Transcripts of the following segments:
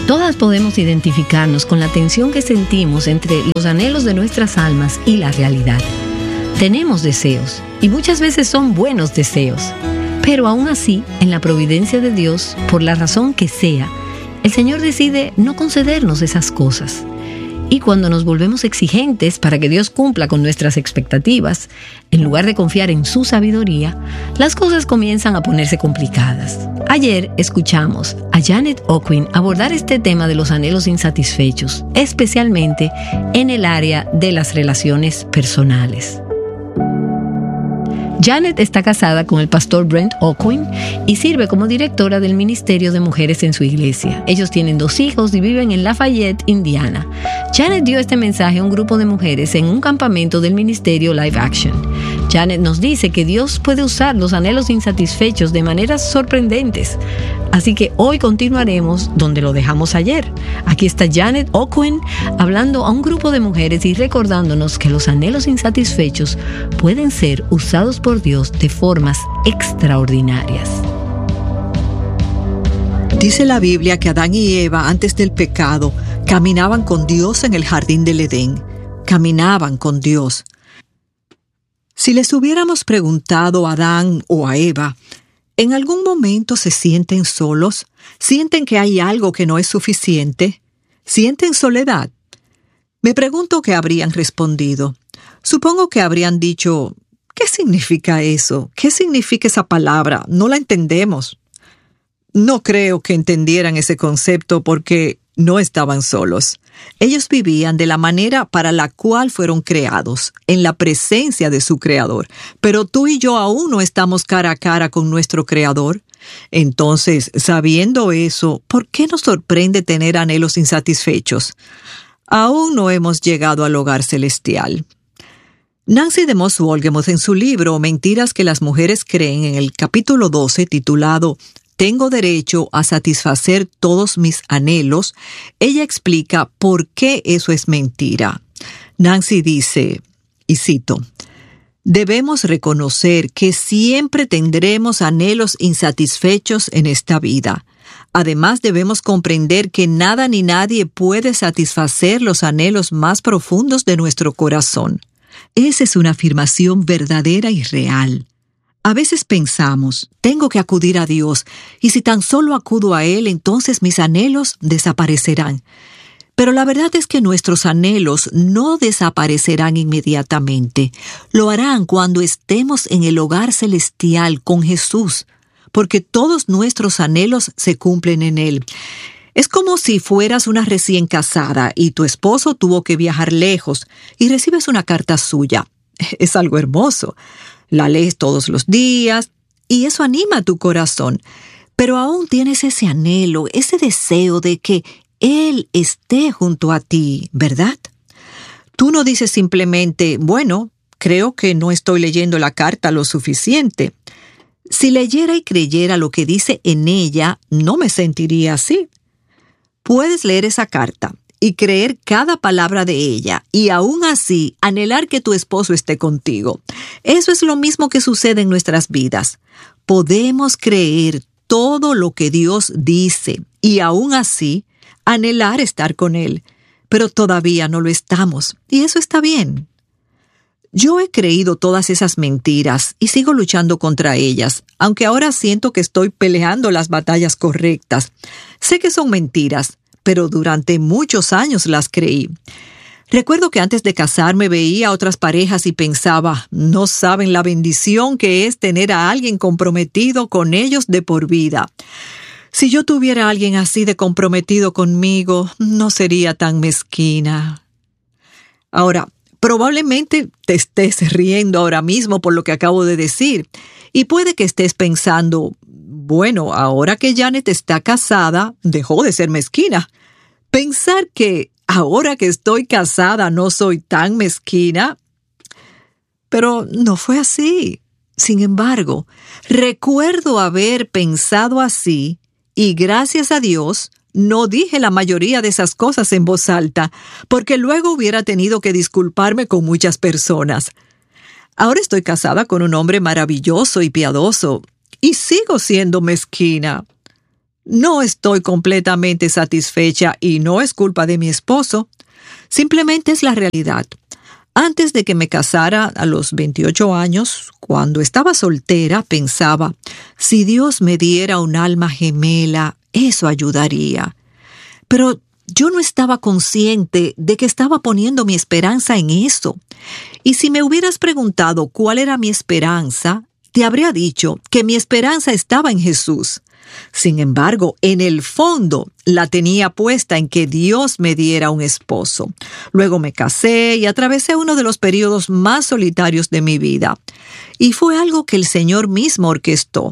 Todas podemos identificarnos con la tensión que sentimos entre los anhelos de nuestras almas y la realidad. Tenemos deseos, y muchas veces son buenos deseos. Pero aún así, en la providencia de Dios, por la razón que sea, el Señor decide no concedernos esas cosas. Y cuando nos volvemos exigentes para que Dios cumpla con nuestras expectativas, en lugar de confiar en su sabiduría, las cosas comienzan a ponerse complicadas. Ayer escuchamos a Janet Ockwin abordar este tema de los anhelos insatisfechos, especialmente en el área de las relaciones personales. Janet está casada con el pastor Brent Ockwin y sirve como directora del Ministerio de Mujeres en su iglesia. Ellos tienen 2 hijos y viven en Lafayette, Indiana. Janet dio este mensaje a un grupo de mujeres en un campamento del ministerio Live Action. Janet nos dice que Dios puede usar los anhelos insatisfechos de maneras sorprendentes. Así que hoy continuaremos donde lo dejamos ayer. Aquí está Janet Ockwin hablando a un grupo de mujeres y recordándonos que los anhelos insatisfechos pueden ser usados por Dios de formas extraordinarias. Dice la Biblia que Adán y Eva, antes del pecado, caminaban con Dios en el jardín del Edén. Caminaban con Dios. Si les hubiéramos preguntado a Adán o a Eva, ¿en algún momento se sienten solos? ¿Sienten que hay algo que no es suficiente? ¿Sienten soledad? Me pregunto qué habrían respondido. Supongo que habrían dicho, ¿qué significa eso? ¿Qué significa esa palabra? No la entendemos. No creo que entendieran ese concepto porque no estaban solos. Ellos vivían de la manera para la cual fueron creados, en la presencia de su Creador. Pero tú y yo aún no estamos cara a cara con nuestro Creador. Entonces, sabiendo eso, ¿por qué nos sorprende tener anhelos insatisfechos? Aún no hemos llegado al hogar celestial. Nancy DeMoss Wolgemuth, en su libro Mentiras que las mujeres creen, en el capítulo 12, titulado Tengo derecho a satisfacer todos mis anhelos, ella explica por qué eso es mentira. Nancy dice, y cito, debemos reconocer que siempre tendremos anhelos insatisfechos en esta vida. Además, debemos comprender que nada ni nadie puede satisfacer los anhelos más profundos de nuestro corazón. Esa es una afirmación verdadera y real. A veces pensamos, tengo que acudir a Dios, y si tan solo acudo a Él, entonces mis anhelos desaparecerán. Pero la verdad es que nuestros anhelos no desaparecerán inmediatamente. Lo harán cuando estemos en el hogar celestial con Jesús, porque todos nuestros anhelos se cumplen en Él. Es como si fueras una recién casada y tu esposo tuvo que viajar lejos y recibes una carta suya. Es algo hermoso. La lees todos los días y eso anima tu corazón. Pero aún tienes ese anhelo, ese deseo de que Él esté junto a ti, ¿verdad? Tú no dices simplemente, bueno, creo que no estoy leyendo la carta lo suficiente. Si leyera y creyera lo que dice en ella, no me sentiría así. Puedes leer esa carta y creer cada palabra de ella y aún así anhelar que tu esposo esté contigo. Eso es lo mismo que sucede en nuestras vidas. Podemos creer todo lo que Dios dice y aún así anhelar estar con Él, pero todavía no lo estamos y eso está bien. Yo he creído todas esas mentiras y sigo luchando contra ellas, aunque ahora siento que estoy peleando las batallas correctas. Sé que son mentiras, pero durante muchos años las creí. Recuerdo que antes de casarme veía a otras parejas y pensaba, no saben la bendición que es tener a alguien comprometido con ellos de por vida. Si yo tuviera a alguien así de comprometido conmigo, no sería tan mezquina. Ahora, probablemente te estés riendo ahora mismo por lo que acabo de decir, y puede que estés pensando, bueno, ahora que Janet está casada, dejó de ser mezquina. Pensar que ahora que estoy casada no soy tan mezquina. Pero no fue así. Sin embargo, recuerdo haber pensado así y gracias a Dios no dije la mayoría de esas cosas en voz alta, porque luego hubiera tenido que disculparme con muchas personas. Ahora estoy casada con un hombre maravilloso y piadoso y sigo siendo mezquina. No estoy completamente satisfecha y no es culpa de mi esposo. Simplemente es la realidad. Antes de que me casara a los 28 años, cuando estaba soltera, pensaba, si Dios me diera un alma gemela, eso ayudaría. Pero yo no estaba consciente de que estaba poniendo mi esperanza en eso. Y si me hubieras preguntado cuál era mi esperanza, te habría dicho que mi esperanza estaba en Jesús. Sin embargo, en el fondo la tenía puesta en que Dios me diera un esposo. Luego me casé y atravesé uno de los periodos más solitarios de mi vida. Y fue algo que el Señor mismo orquestó.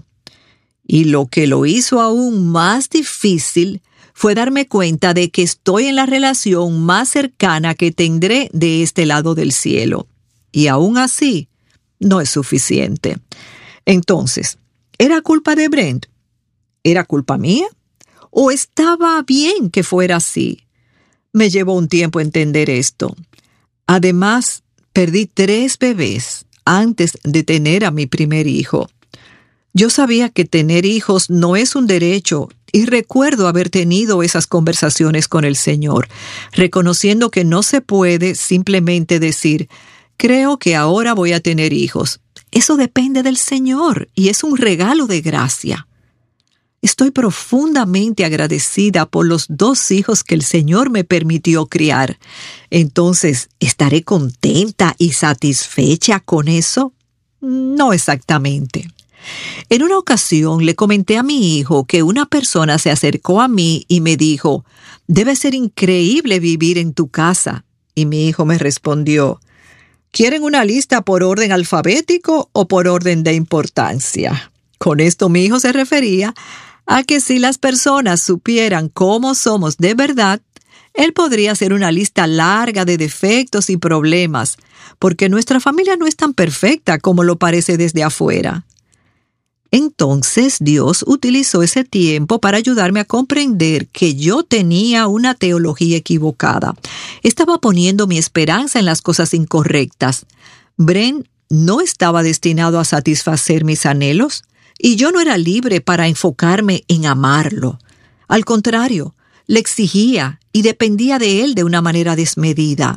Y lo que lo hizo aún más difícil fue darme cuenta de que estoy en la relación más cercana que tendré de este lado del cielo. Y aún así, no es suficiente. Entonces, ¿era culpa de Brent? ¿Era culpa mía? ¿O estaba bien que fuera así? Me llevó un tiempo entender esto. Además, perdí 3 bebés antes de tener a mi primer hijo. Yo sabía que tener hijos no es un derecho y recuerdo haber tenido esas conversaciones con el Señor, reconociendo que no se puede simplemente decir, creo que ahora voy a tener hijos. Eso depende del Señor y es un regalo de gracia. Estoy profundamente agradecida por los 2 hijos que el Señor me permitió criar. Entonces, ¿estaré contenta y satisfecha con eso? No exactamente. En una ocasión le comenté a mi hijo que una persona se acercó a mí y me dijo, «Debe ser increíble vivir en tu casa». Y mi hijo me respondió, ¿quieren una lista por orden alfabético o por orden de importancia? Con esto mi hijo se refería a que si las personas supieran cómo somos de verdad, él podría hacer una lista larga de defectos y problemas, porque nuestra familia no es tan perfecta como lo parece desde afuera. Entonces Dios utilizó ese tiempo para ayudarme a comprender que yo tenía una teología equivocada. Estaba poniendo mi esperanza en las cosas incorrectas. Brent no estaba destinado a satisfacer mis anhelos y yo no era libre para enfocarme en amarlo. Al contrario, le exigía y dependía de él de una manera desmedida.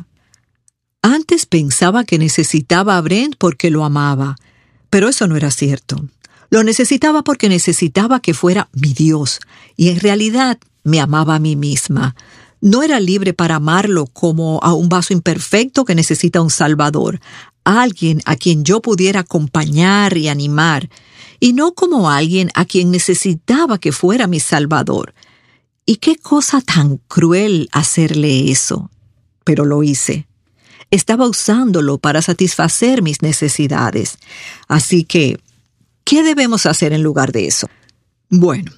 Antes pensaba que necesitaba a Brent porque lo amaba, pero eso no era cierto. Lo necesitaba porque necesitaba que fuera mi Dios, y en realidad me amaba a mí misma. No era libre para amarlo como a un vaso imperfecto que necesita un salvador, alguien a quien yo pudiera acompañar y animar, y no como alguien a quien necesitaba que fuera mi salvador. Y qué cosa tan cruel hacerle eso. Pero lo hice. Estaba usándolo para satisfacer mis necesidades. Así que, ¿qué debemos hacer en lugar de eso? Bueno,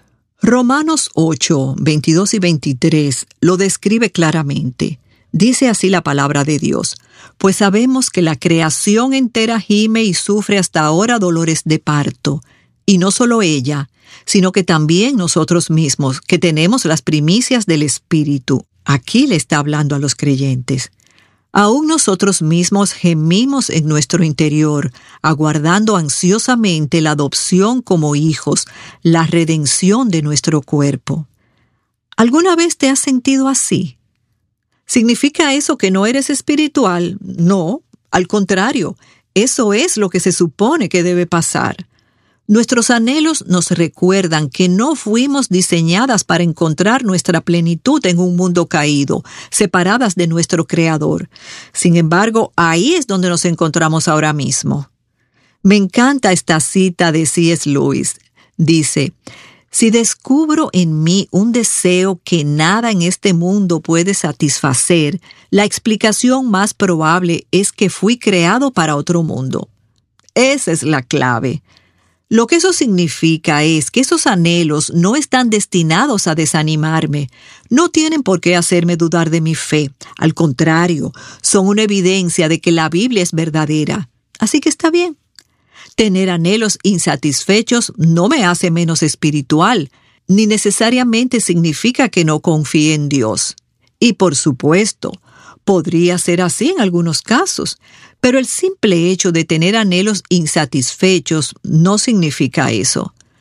Romanos 8, 22 y 23 lo describe claramente. Dice así la palabra de Dios, pues sabemos que la creación entera gime y sufre hasta ahora dolores de parto, y no solo ella, sino que también nosotros mismos, que tenemos las primicias del Espíritu. Aquí le está hablando a los creyentes. Aún nosotros mismos gemimos en nuestro interior, aguardando ansiosamente la adopción como hijos, la redención de nuestro cuerpo. ¿Alguna vez te has sentido así? ¿Significa eso que no eres espiritual? No, al contrario, eso es lo que se supone que debe pasar. Nuestros anhelos nos recuerdan que no fuimos diseñadas para encontrar nuestra plenitud en un mundo caído, separadas de nuestro Creador. Sin embargo, ahí es donde nos encontramos ahora mismo. Me encanta esta cita de C.S. Lewis. Dice, si descubro en mí un deseo que nada en este mundo puede satisfacer, la explicación más probable es que fui creado para otro mundo. Esa es la clave. Lo que eso significa es que esos anhelos no están destinados a desanimarme, no tienen por qué hacerme dudar de mi fe. Al contrario, son una evidencia de que la Biblia es verdadera. Así que está bien. Tener anhelos insatisfechos no me hace menos espiritual, ni necesariamente significa que no confíe en Dios. Y por supuesto, podría ser así en algunos casos, pero el simple hecho de tener anhelos insatisfechos no significa eso.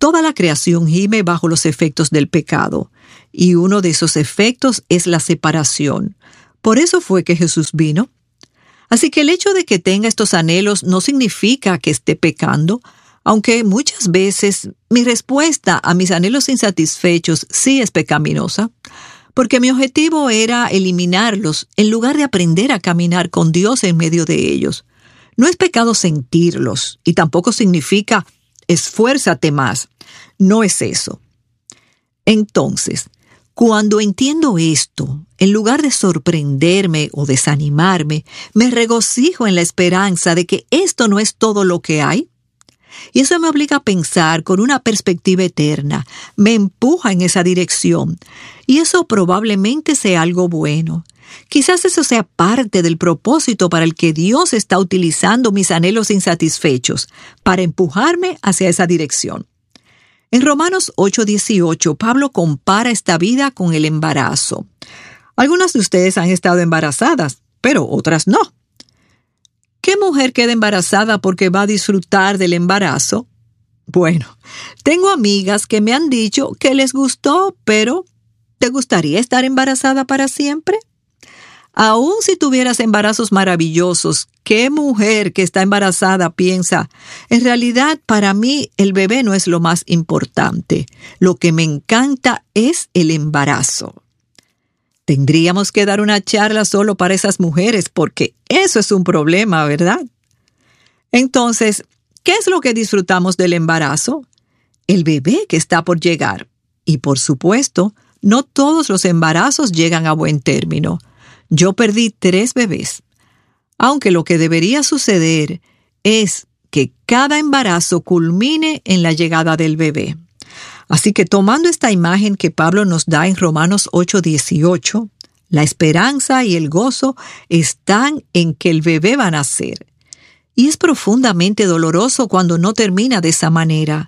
Toda la creación gime bajo los efectos del pecado, y uno de esos efectos es la separación. Por eso fue que Jesús vino. Así que el hecho de que tenga estos anhelos no significa que esté pecando, aunque muchas veces mi respuesta a mis anhelos insatisfechos sí es pecaminosa, porque mi objetivo era eliminarlos en lugar de aprender a caminar con Dios en medio de ellos. No es pecado sentirlos, y tampoco significa esfuérzate más. No es eso. Entonces, cuando entiendo esto, en lugar de sorprenderme o desanimarme, me regocijo en la esperanza de que esto no es todo lo que hay. Y eso me obliga a pensar con una perspectiva eterna, me empuja en esa dirección. Y eso probablemente sea algo bueno. Quizás eso sea parte del propósito para el que Dios está utilizando mis anhelos insatisfechos, para empujarme hacia esa dirección. En Romanos 8:18, Pablo compara esta vida con el embarazo. Algunas de ustedes han estado embarazadas, pero otras no. ¿Qué mujer queda embarazada porque va a disfrutar del embarazo? Bueno, tengo amigas que me han dicho que les gustó, pero ¿te gustaría estar embarazada para siempre? Aún si tuvieras embarazos maravillosos, ¿qué mujer que está embarazada piensa? En realidad, para mí, el bebé no es lo más importante. Lo que me encanta es el embarazo. Tendríamos que dar una charla solo para esas mujeres, porque eso es un problema, ¿verdad? Entonces, ¿qué es lo que disfrutamos del embarazo? El bebé que está por llegar. Y por supuesto, no todos los embarazos llegan a buen término. Yo perdí 3 bebés. Aunque lo que debería suceder es que cada embarazo culmine en la llegada del bebé. Así que tomando esta imagen que Pablo nos da en Romanos 8:18, la esperanza y el gozo están en que el bebé va a nacer. Y es profundamente doloroso cuando no termina de esa manera.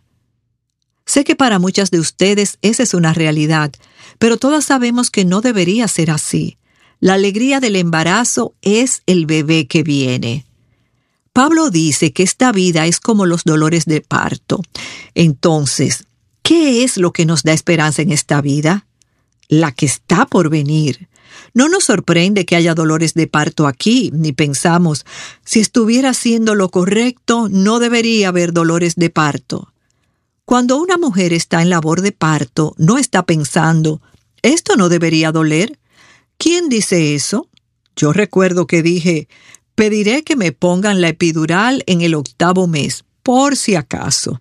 Sé que para muchas de ustedes esa es una realidad, pero todas sabemos que no debería ser así. La alegría del embarazo es el bebé que viene. Pablo dice que esta vida es como los dolores de parto. Entonces, ¿qué es lo que nos da esperanza en esta vida? La que está por venir. No nos sorprende que haya dolores de parto aquí, ni pensamos, si estuviera haciendo lo correcto, no debería haber dolores de parto. Cuando una mujer está en labor de parto, no está pensando, ¿esto no debería doler? ¿Quién dice eso? Yo recuerdo que dije, pediré que me pongan la epidural en el 8º mes, por si acaso.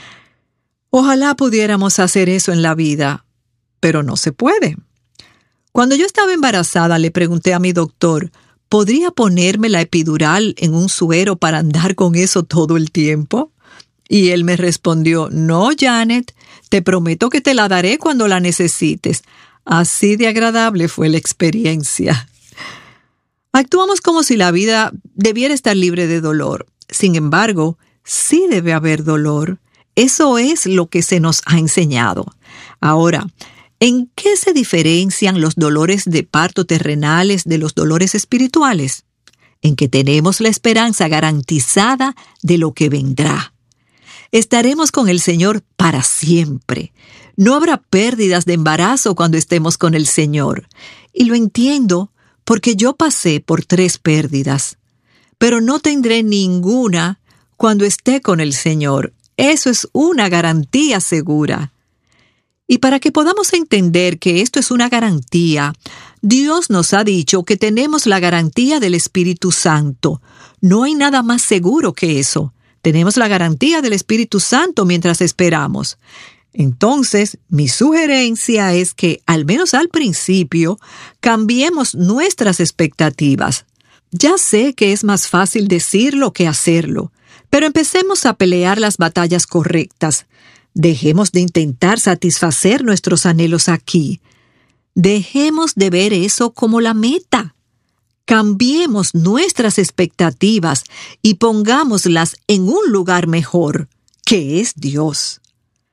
Ojalá pudiéramos hacer eso en la vida, pero no se puede. Cuando yo estaba embarazada, le pregunté a mi doctor, ¿podría ponerme la epidural en un suero para andar con eso todo el tiempo? Y él me respondió, no, Janet, te prometo que te la daré cuando la necesites. Así de agradable fue la experiencia. Actuamos como si la vida debiera estar libre de dolor. Sin embargo, sí debe haber dolor. Eso es lo que se nos ha enseñado. Ahora, ¿en qué se diferencian los dolores de parto terrenales de los dolores espirituales? En que tenemos la esperanza garantizada de lo que vendrá. Estaremos con el Señor para siempre. No habrá pérdidas de embarazo cuando estemos con el Señor. Y lo entiendo porque yo pasé por 3 pérdidas. Pero no tendré ninguna cuando esté con el Señor. Eso es una garantía segura. Y para que podamos entender que esto es una garantía, Dios nos ha dicho que tenemos la garantía del Espíritu Santo. No hay nada más seguro que eso. Tenemos la garantía del Espíritu Santo mientras esperamos. Entonces, mi sugerencia es que, al menos al principio, cambiemos nuestras expectativas. Ya sé que es más fácil decirlo que hacerlo, pero empecemos a pelear las batallas correctas. Dejemos de intentar satisfacer nuestros anhelos aquí. Dejemos de ver eso como la meta. Cambiemos nuestras expectativas y pongámoslas en un lugar mejor, que es Dios.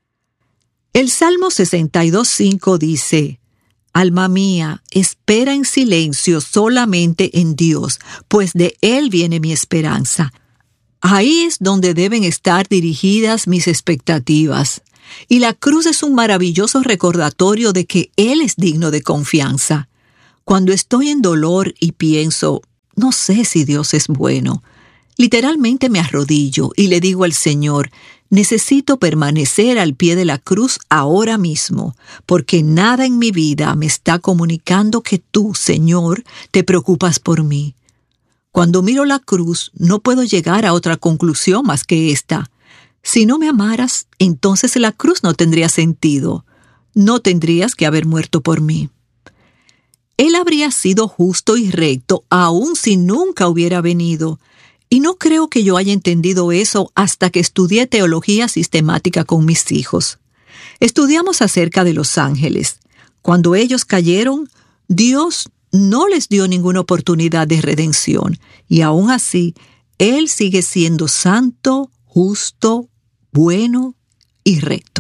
El Salmo 62:5 dice, Alma mía, espera en silencio solamente en Dios, pues de Él viene mi esperanza. Ahí es donde deben estar dirigidas mis expectativas. Y la cruz es un maravilloso recordatorio de que Él es digno de confianza. Cuando estoy en dolor y pienso, no sé si Dios es bueno, literalmente me arrodillo y le digo al Señor, necesito permanecer al pie de la cruz ahora mismo, porque nada en mi vida me está comunicando que tú, Señor, te preocupas por mí. Cuando miro la cruz, no puedo llegar a otra conclusión más que esta. Si no me amaras, entonces la cruz no tendría sentido. No tendrías que haber muerto por mí. Él habría sido justo y recto aun si nunca hubiera venido. Y no creo que yo haya entendido eso hasta que estudié teología sistemática con mis hijos. Estudiamos acerca de los ángeles. Cuando ellos cayeron, Dios no les dio ninguna oportunidad de redención. Y aún así, Él sigue siendo santo, justo, bueno y recto.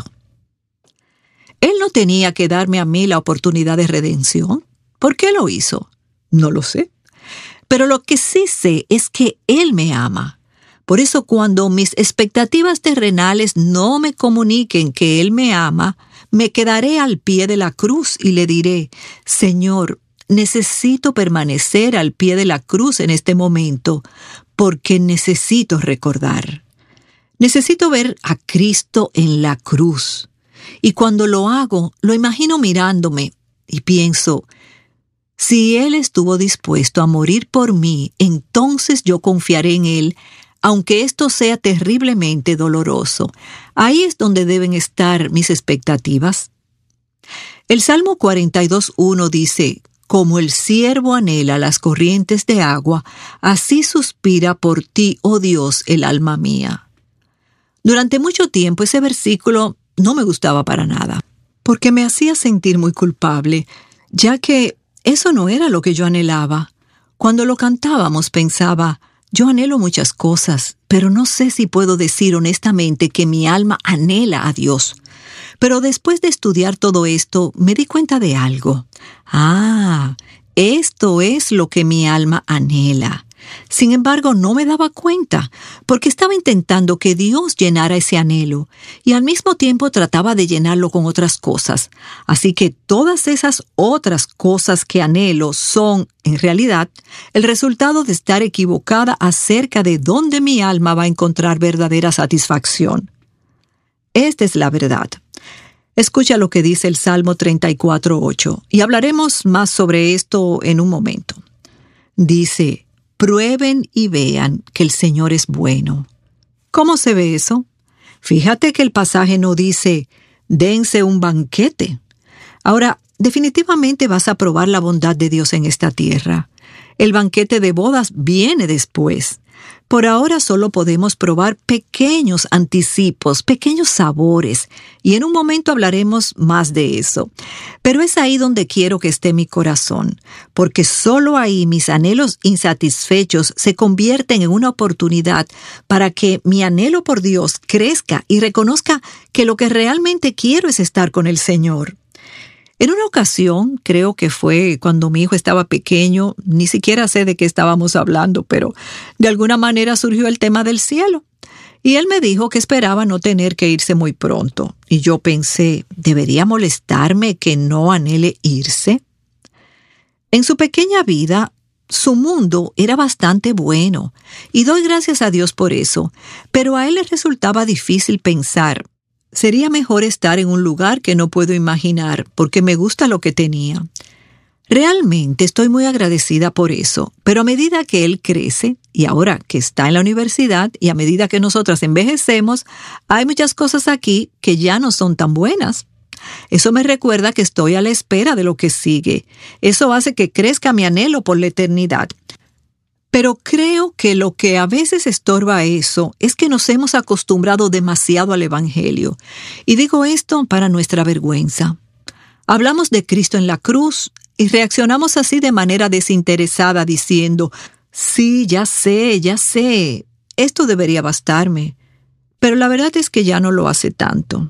Él no tenía que darme a mí la oportunidad de redención. ¿Por qué lo hizo? No lo sé. Pero lo que sí sé es que Él me ama. Por eso cuando mis expectativas terrenales no me comuniquen que Él me ama, me quedaré al pie de la cruz y le diré, Señor, necesito permanecer al pie de la cruz en este momento, porque necesito recordar. Necesito ver a Cristo en la cruz. Y cuando lo hago, lo imagino mirándome y pienso, si Él estuvo dispuesto a morir por mí, entonces yo confiaré en Él, aunque esto sea terriblemente doloroso. Ahí es donde deben estar mis expectativas. El Salmo 42:1 dice, como el ciervo anhela las corrientes de agua, así suspira por ti, oh Dios, el alma mía. Durante mucho tiempo ese versículo no me gustaba para nada, porque me hacía sentir muy culpable, ya que eso no era lo que yo anhelaba. Cuando lo cantábamos pensaba, yo anhelo muchas cosas, pero no sé si puedo decir honestamente que mi alma anhela a Dios. Pero después de estudiar todo esto, me di cuenta de algo. Esto es lo que mi alma anhela. Sin embargo, no me daba cuenta, porque estaba intentando que Dios llenara ese anhelo, y al mismo tiempo trataba de llenarlo con otras cosas. Así que todas esas otras cosas que anhelo son, en realidad, el resultado de estar equivocada acerca de dónde mi alma va a encontrar verdadera satisfacción. Esta es la verdad. Escucha lo que dice el Salmo 34:8, y hablaremos más sobre esto en un momento. Dice, prueben y vean que el Señor es bueno. ¿Cómo se ve eso? Fíjate que el pasaje no dice, dense un banquete. Ahora, definitivamente vas a probar la bondad de Dios en esta tierra. El banquete de bodas viene después. Por ahora solo podemos probar pequeños anticipos, pequeños sabores, y en un momento hablaremos más de eso. Pero es ahí donde quiero que esté mi corazón, porque solo ahí mis anhelos insatisfechos se convierten en una oportunidad para que mi anhelo por Dios crezca y reconozca que lo que realmente quiero es estar con el Señor. En una ocasión, creo que fue cuando mi hijo estaba pequeño, ni siquiera sé de qué estábamos hablando, pero de alguna manera surgió el tema del cielo. Y él me dijo que esperaba no tener que irse muy pronto. Y yo pensé, ¿debería molestarme que no anhele irse? En su pequeña vida, su mundo era bastante bueno, y doy gracias a Dios por eso, pero a él le resultaba difícil pensar, sería mejor estar en un lugar que no puedo imaginar porque me gusta lo que tenía. Realmente estoy muy agradecida por eso, pero a medida que él crece, y ahora que está en la universidad, y a medida que nosotras envejecemos, hay muchas cosas aquí que ya no son tan buenas. Eso me recuerda que estoy a la espera de lo que sigue. Eso hace que crezca mi anhelo por la eternidad. Pero creo que lo que a veces estorba eso es que nos hemos acostumbrado demasiado al Evangelio. Y digo esto para nuestra vergüenza. Hablamos de Cristo en la cruz y reaccionamos así de manera desinteresada diciendo, sí, ya sé, esto debería bastarme. Pero la verdad es que ya no lo hace tanto.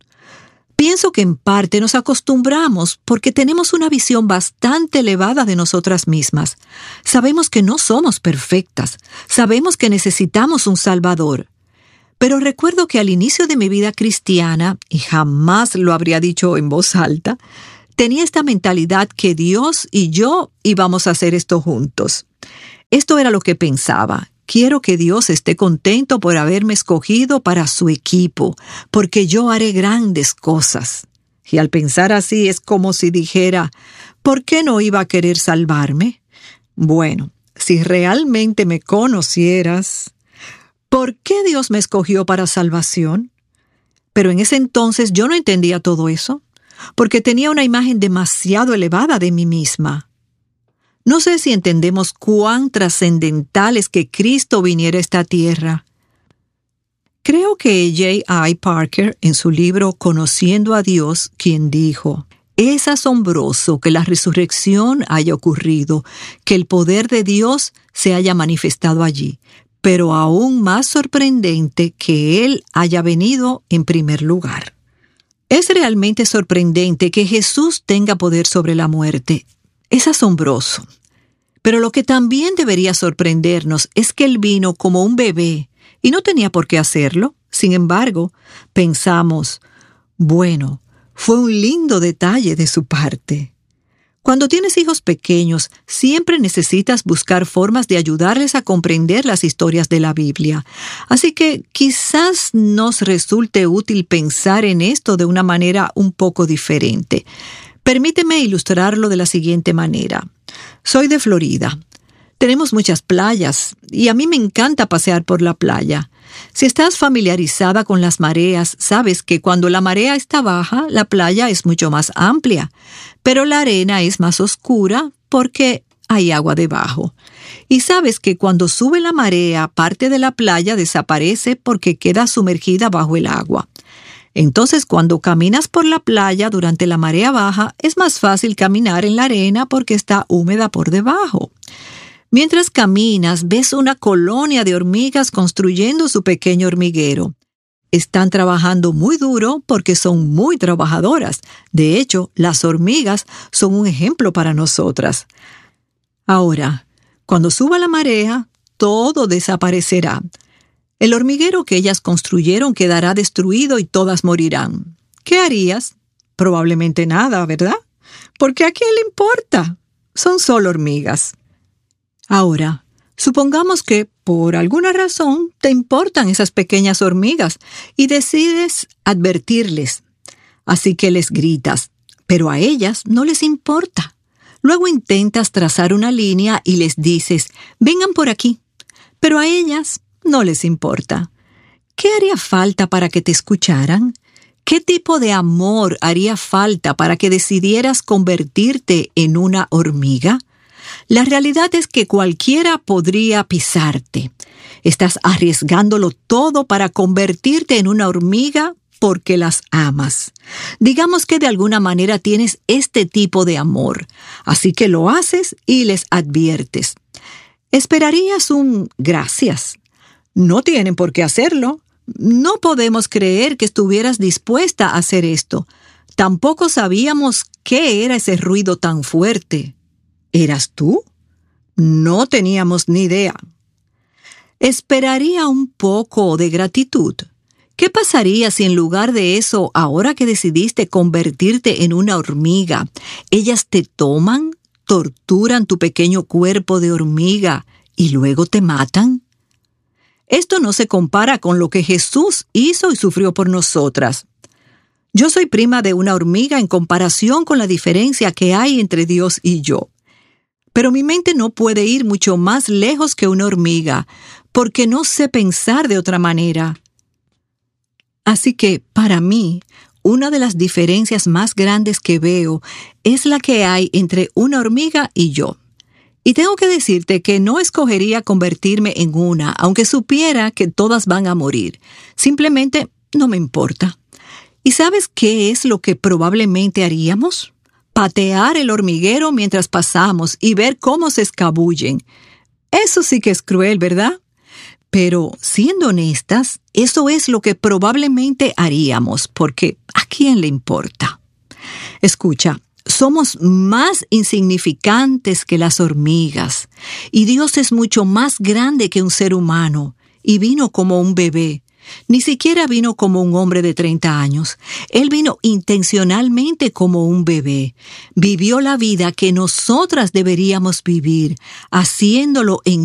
Pienso que en parte nos acostumbramos porque tenemos una visión bastante elevada de nosotras mismas. Sabemos que no somos perfectas. Sabemos que necesitamos un Salvador. Pero recuerdo que al inicio de mi vida cristiana, y jamás lo habría dicho en voz alta, tenía esta mentalidad que Dios y yo íbamos a hacer esto juntos. Esto era lo que pensaba. Quiero que Dios esté contento por haberme escogido para su equipo, porque yo haré grandes cosas. Y al pensar así es como si dijera, ¿por qué no iba a querer salvarme? Bueno, si realmente me conocieras, ¿por qué Dios me escogió para salvación? Pero en ese entonces yo no entendía todo eso, porque tenía una imagen demasiado elevada de mí misma. No sé si entendemos cuán trascendental es que Cristo viniera a esta tierra. Creo que J.I. Parker, en su libro Conociendo a Dios, quien dijo, es asombroso que la resurrección haya ocurrido, que el poder de Dios se haya manifestado allí, pero aún más sorprendente que Él haya venido en primer lugar. Es realmente sorprendente que Jesús tenga poder sobre la muerte. Es asombroso. Pero lo que también debería sorprendernos es que Él vino como un bebé y no tenía por qué hacerlo. Sin embargo, pensamos, bueno, fue un lindo detalle de su parte. Cuando tienes hijos pequeños, siempre necesitas buscar formas de ayudarles a comprender las historias de la Biblia. Así que quizás nos resulte útil pensar en esto de una manera un poco diferente. Permíteme ilustrarlo de la siguiente manera. Soy de Florida. Tenemos muchas playas y a mí me encanta pasear por la playa. Si estás familiarizada con las mareas, sabes que cuando la marea está baja, la playa es mucho más amplia, pero la arena es más oscura porque hay agua debajo. Y sabes que cuando sube la marea, parte de la playa desaparece porque queda sumergida bajo el agua. Entonces, cuando caminas por la playa durante la marea baja, es más fácil caminar en la arena porque está húmeda por debajo. Mientras caminas, ves una colonia de hormigas construyendo su pequeño hormiguero. Están trabajando muy duro porque son muy trabajadoras. De hecho, las hormigas son un ejemplo para nosotras. Ahora, cuando suba la marea, todo desaparecerá. El hormiguero que ellas construyeron quedará destruido y todas morirán. ¿Qué harías? Probablemente nada, ¿verdad? Porque ¿a quién le importa? Son solo hormigas. Ahora, supongamos que, por alguna razón, te importan esas pequeñas hormigas y decides advertirles. Así que les gritas, pero a ellas no les importa. Luego intentas trazar una línea y les dices, vengan por aquí, pero a ellas no les importa. ¿Qué haría falta para que te escucharan? ¿Qué tipo de amor haría falta para que decidieras convertirte en una hormiga? La realidad es que cualquiera podría pisarte. Estás arriesgándolo todo para convertirte en una hormiga porque las amas. Digamos que de alguna manera tienes este tipo de amor, así que lo haces y les adviertes. ¿Esperarías un gracias? No tienen por qué hacerlo. No podemos creer que estuvieras dispuesta a hacer esto. Tampoco sabíamos qué era ese ruido tan fuerte. ¿Eras tú? No teníamos ni idea. Esperaría un poco de gratitud. ¿Qué pasaría si en lugar de eso, ahora que decidiste convertirte en una hormiga, ellas te toman, torturan tu pequeño cuerpo de hormiga y luego te matan? Esto no se compara con lo que Jesús hizo y sufrió por nosotras. Yo soy prima de una hormiga en comparación con la diferencia que hay entre Dios y yo. Pero mi mente no puede ir mucho más lejos que una hormiga, porque no sé pensar de otra manera. Así que, para mí, una de las diferencias más grandes que veo es la que hay entre una hormiga y yo. Y tengo que decirte que no escogería convertirme en una, aunque supiera que todas van a morir. Simplemente no me importa. ¿Y sabes qué es lo que probablemente haríamos? Patear el hormiguero mientras pasamos y ver cómo se escabullen. Eso sí que es cruel, ¿verdad? Pero, siendo honestas, eso es lo que probablemente haríamos, porque ¿a quién le importa? Escucha, somos más insignificantes que las hormigas, y Dios es mucho más grande que un ser humano, y vino como un bebé. Ni siquiera vino como un hombre de 30 años. Él vino intencionalmente como un bebé. Vivió la vida que nosotras deberíamos vivir, haciéndolo en